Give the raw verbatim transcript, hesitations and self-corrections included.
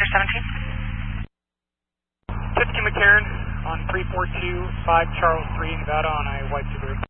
seventeen. Tipsy McCarran on three four two five Charles three, Nevada on a white Subaru.